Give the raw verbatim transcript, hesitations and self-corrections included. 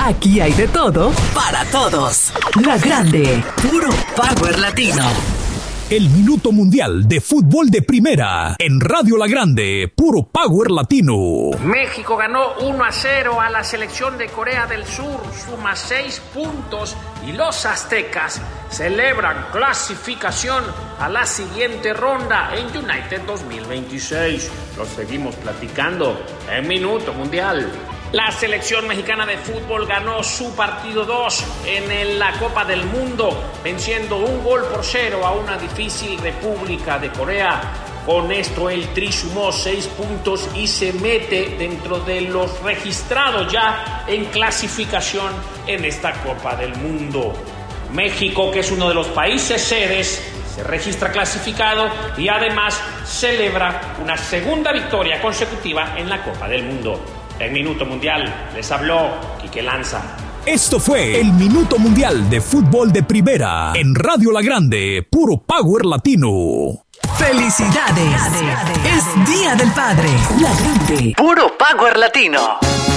Aquí hay de todo para todos. La Grande, puro power latino. El Minuto Mundial de Fútbol de Primera en Radio La Grande, puro power latino. México ganó uno a cero a la selección de Corea del Sur, suma seis puntos y los aztecas celebran clasificación a la siguiente ronda en United dos mil veintiséis. Lo seguimos platicando en Minuto Mundial. La selección mexicana de fútbol ganó su partido dos en el, la Copa del Mundo, venciendo un gol por cero a una difícil República de Corea. Con esto el Tri sumó seis puntos y se mete dentro de los registrados ya en clasificación en esta Copa del Mundo. México, que es uno de los países sedes, se registra clasificado y además celebra una segunda victoria consecutiva en la Copa del Mundo. En Minuto Mundial les habló Quique Lanza. Esto fue el Minuto Mundial de Fútbol de Primera en Radio La Grande, puro power latino. ¡Felicidades! Es Día del Padre. La Grande, puro power latino.